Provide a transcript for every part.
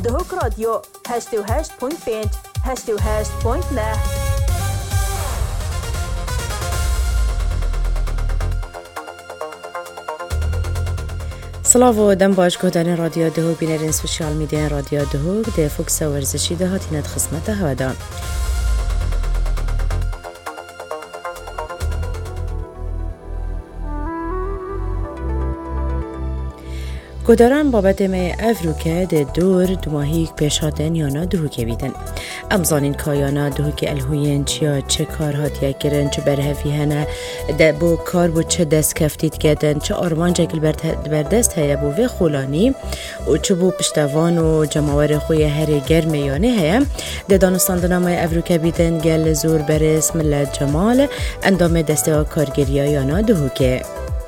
دهوك راديو 88.5 88.9. سلاو دم باش گودان رادیو دهوک بینرین سوشیال میدیا رادیو دهوک ده فوکس ورزشی ده هاتینت خدمت هوادان. گوداران بابت می افروکه ده دور دماهیک پیشاتن یا نا دهوکه بیدن. امزانین که یا نا دهوکه الهوین چیا چه کار هاتیه کرن چه برهفی هنه ده بو کار بو چه دست کفتید کردن چه آرمان جگل بردست هیا بو وی خولانی و چه بو پشتوان و جماور خوی هر گرم یانه هیا ده دانستاندنا می افروکه بیدن گل زور برس ملت جمال اندام دسته ها کارگیری یا نا دهوکه.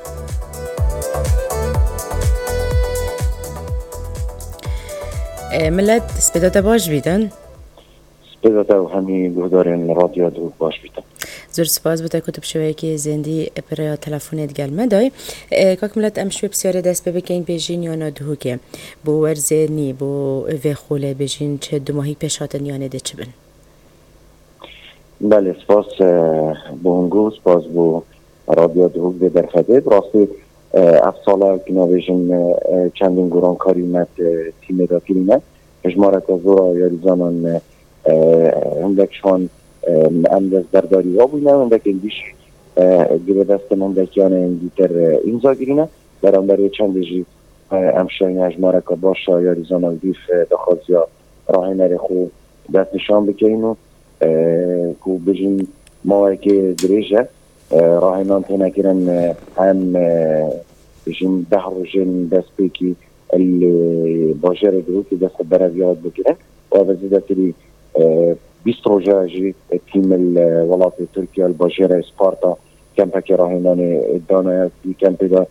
ملت سپیدات باش بیدن؟ سپیدات و همی گودارین رادیو دهوک باش بیدن. زور سپاس بوده کتب شویه که زندی برای تلفونت گل مدای کاک ملت امشوی بسیاره دست ببکن بیجین یا ندهوکه بو ورزه نی بو وی خوله بیجین چه دو ماهی پیشاتن یا نده چه بن؟ بله سپاس بو هنگو سپاس بو رادیو دهوک به درخده راستی افساله که نویجن چندین گران کاری مد تیم داخلینه اجمارت از دورا یاریزانان هندکشان انداز برداری ها بودنه هندک اندیش گره دستم هندکیان اندیتر امضا گیرینه برای چند جی امشاین اجمارت که باشه یاریزانان دیف دخواست یا راه نره خوب دست نشان بکنین و که بجین ماهی که دریجه راه نانتینا کردن هم بجین ده روزین دست بکی الباجر دروکی دست براویات بکرن و وزیده تری 20 روزه جی تیم الولات ترکیه الباجر اسپارتا کمپک راهنان دانه دی کمپ دا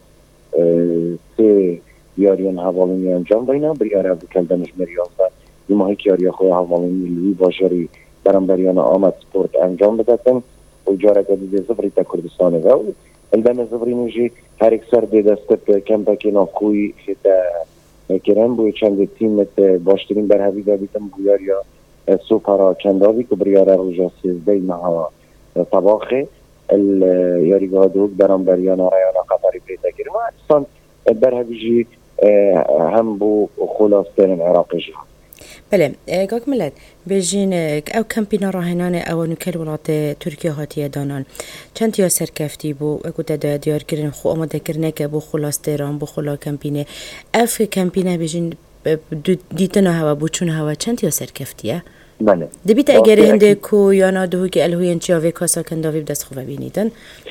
سه یاریان حوالونی انجام داینا بریاره بکلدنش مریازده دیماهی که یاری خواه حوالونی لوی باجری برام بریان آمد سپورت انجام بدتن و جاره قدید زبری تا کردستانه و البن زبری نوشی هر یک سر ده دستت کمپکی نافکوی خیده کرن بوی چند تیمت باشترین بر هوی دابیتم بویار یا سوپرا چنداوی که بریاره روژا سیزده مها طباخه یاریگاه دوک برام بریان آرایان قطاری پیدا کرن و اصلا بر هوی جی هم بو خلاصترین عراقی جی. بله گاک ملت بجین او کمپینا راهنان او نکل ولات ترکیه هاتیه دانان چند یا سرکفتی بو اگوت دا دیار کرن خو آماده کرنه که بو خلاص تیران بو خلا کمپینه اف کمپینه بجین دیتنا هوا بو چون هوا چند یا سرکفتیه؟ بله دبیت اگر هنده کو یا نادهو که الهوی انچیاوی کاسا کنداوی بدست خوبه بینیدن؟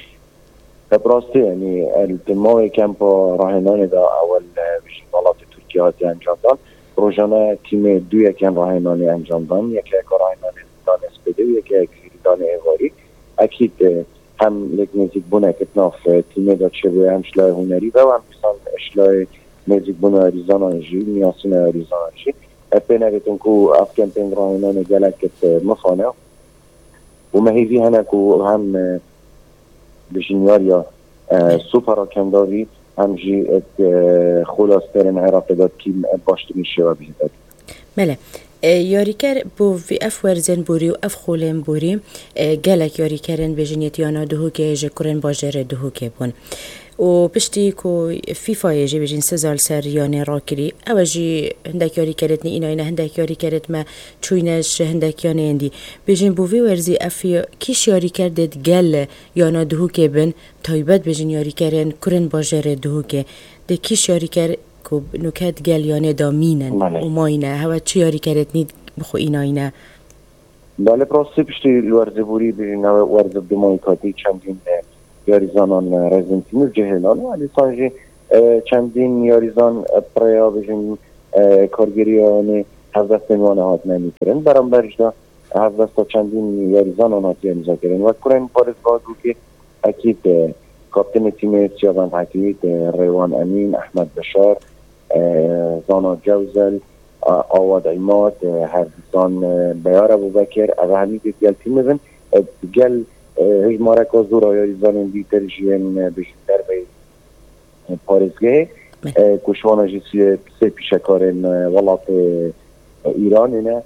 براسته یعنی التماوی کمپا راهنان دا اول بجین ولات ترکیه هاتیه انجام دان روزانه تیم دو یکم راهنمایی انجام دادن یکی راهنمایی دانش بده و یکی دانش ایواری اکید هم لکنزیک بونه کتناف تیم داد شبیه همشلای هنری و هم مثلا اشلای نزیک بونه آریزانانجی میاسین آریزانانجی اپنه بتون کو افکن پنگ راهنمایی گلکت مفانه و مهیزی هنه کو هم بجنیار یا سوپرا کنداوی همجی خلاصترین عراق داد که باشترین شوا بیدد. بله یاری کر بو وی اف ورزن بوری و اف خولن بوری گلک یاری کرن بجنیتیانا دهو که جکرن باجر دهو که بون و پشتی کو فیفا یجی بجین سزال سر یانه راکری اوجی هندک یاری کرد نه اینا هندک یاری کرد ما چوینش هندک یانه اندی بجین بو وی ورزی افی کیش یاری کرد گل یانا دهو که بن تایبت بجین یاری کرن کرن باجر دهو که ده کیش یاری کرد کو نکات گل یانه دامینن و ماینه هوا چی یاری کرد نید بخو اینا بله پراستی پشتی ورزی بوری بجین ورزی دمایی کاتی چندین یاریزانان رزنتینو جهلان و لیسانجی چندین یاریزان پریا بجن کارگریان هفدست نوانه هات نمیترن برام برشده هفدست چندین یاریزان آناتی امضا کرن و کرن پارز بادو که اکید کاپتن تیم سیابند حکید ریوان امین احمد بشار زانا جوزل آواد ایماد هردیسان بیار ابو بکر اگه همین دیگل تیم بزن دیگل هجماره که زور یاریزان دیتر جیان بشتر به پارزگه کشوانا جیسی سه پیشکارن ولات ایران نه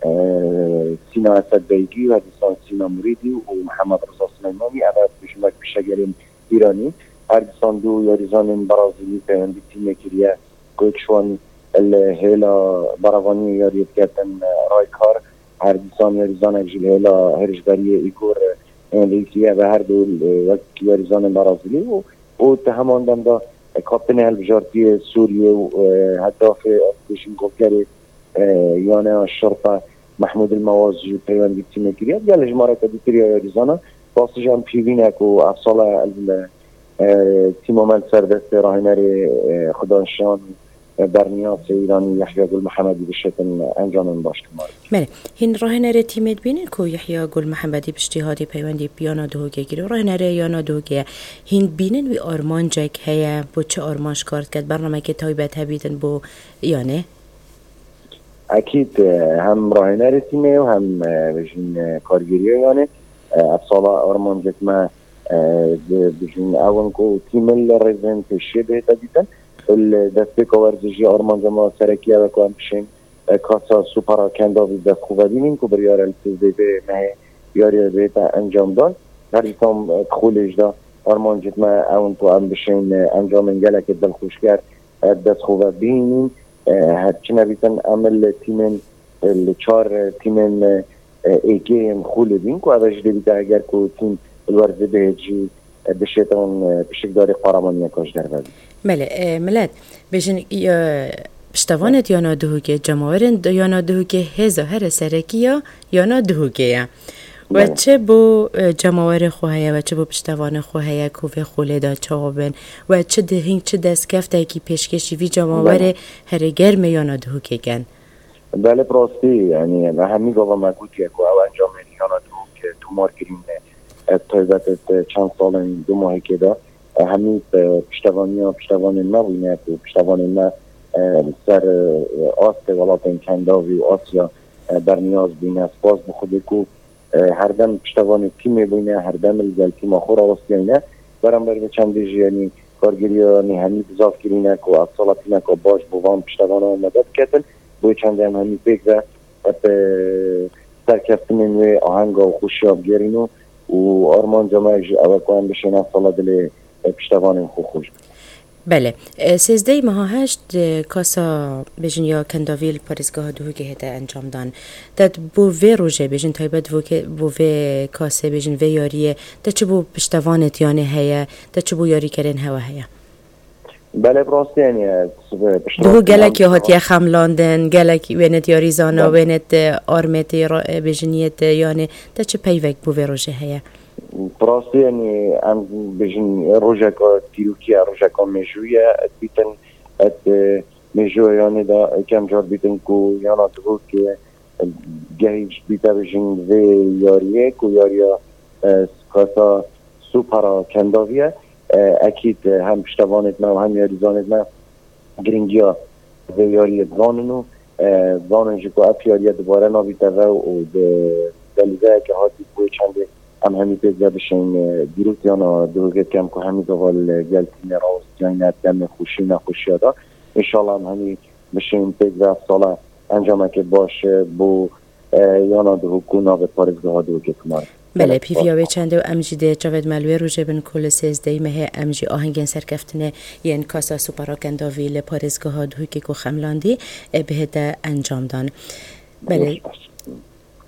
سینا اسد بیگی و دیسان سینا موریدی و محمد رضا سلیمانی عباد بجمعك بشجر ایرانی هر دیسان دو یاریزان برازیلی پیوندی تیم کریه گوشوان الهلا براوانی یاریت کردن رایکار هر دیسان یاریزان الهلا هرجبری ایگور انگلیسیه و هر دو وقت یاریزان برازیلی و تهمان دم دا کاپتن البجارتی سوریه و هداف بشین گفتگری یانه الشرطه محمود الموازی پیوندی تیم کریه دیال جماره دیتریا یاریزانا باستش هم پیوینک و افصال تیم عمل سردست راهنر خداشان برنیاس ایرانی یحیی گل محمدی بشتن انجام باش کمار. بله. هین راهنر تیمت بینن کو یحیی گل محمدی بشتیهادی پیوندی بیانا دوگه گیری راهنر یانا دوگه هین بینن وی آرمان جک هیا بو چه آرمانش کارت کرد برنامه که تایبت هبیدن بو یانه؟ اکید هم راهنر تیمه و هم بجین کارگیریه یانه افصال آرمان جک ما بجین اون کو تیم الرزن تشیه بهتا دیدن دسته کاورزشی آرمان جماعت سرکیه و که همشین کاسا سوپرا کنداوی دست خوبه بینیم که بریار السیزده به مه یاری بیتا انجام داد هر ایتام خولش دا آرمان جد ما اون تو هم بشین انجام انگله که دل خوش کرد دست خوبه بینیم هرچی نبیتن عمل تیمن چار تیمن ایگه هم خوله بین که اوش دیده اگر که تیم الورزه بهجی بشیطان بشکداری قارمانی کاش در بازی. بله ملت بجن پشتوانت یانا دهوگه جماورن یانا دهوگه هزا هر سرکیه یانا دهوگه و چه بو جماور خوهیه و چه بو پشتوان خوهیه کوفه خوله دا چابن و چه دهین چه دست کفته که پیشکشی وی جماور هر گرم یانا دهوگه گن. بله براستی یعنی همی گاوا مگوت یک و انجام یانا دهوگه تو مارکرین تایبت چند سال دو ماهی که دا همین پشتوان ما بینه پشتوان ما سر آست ولاتن کنداوی و آسیا برنیاز بینه سپاس بخوده که هر دم پشتوان تیم بینه هر دم الگل تیم آخور آسیا اینه برم به چند دیجی یعنی کارگیری یعنی همین بزاف کرینه که اصلا تینه که باش بوان پشتوان ها مدد کردن بوی چند هم همین بگذه سرکستن و آهنگا و خوشیاب گرینو و آرمان جمعه اول کنم بشین اصلا دل پشتوان خوش. بله 13 ماه 8 کاسا بجن یا کنداویل پاریزگاه دوگه هده انجام دان داد بو وی روژه بجن تایبت بو وی کاسه بجن وی یاریه دا چه بو پشتوانت یانه هیا دا چه بو یاری کرن هوا هیا بله براستی یعنی دو گلک یا هاتی خملاندن گلک وینت یاری زانا وینت آرمت بجنیت یانه دا چه پیوک بو وی روژه هیا براستی یعنی ام بجن روژه که تیروکیه روژه که مجویه بیتن مجویه یعنی دا کم جار بیتن که یانا دو که گهیج بیتا بجن وی یاریه که یاریا کاسا سوپرا کنداویه اکید هم پشتوانت ما و هم یاریزانت ما گرینگیا و یاریت زاننو زاننجی که اف یاریت دوباره نابیته و دلیزه که هاتی بوی چنده هم همی پیزه بشین دیروز یانا دوگت کم که همی دوال گلتین راوز جاینت دم خوشی نخوشی دا انشالله هم همی بشین پیزه ساله انجامه که باشه بو یانا دوگو ناو پارزگاه ها دوگت مار بله پیویاوی چنده و امجی ده جاوید ملوی روژه بن کل 13 ماه امجی آهنگین سرکفتنه یعن کاسا سوپرا کنداوی لپارزگاه ها دوگی که خملاندی بهده انجام دان. بله